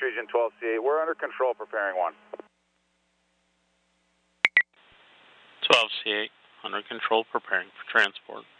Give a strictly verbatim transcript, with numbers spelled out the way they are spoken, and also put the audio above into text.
Region twelve C eight. We're under control, preparing one. twelve C eight, under control, preparing for transport.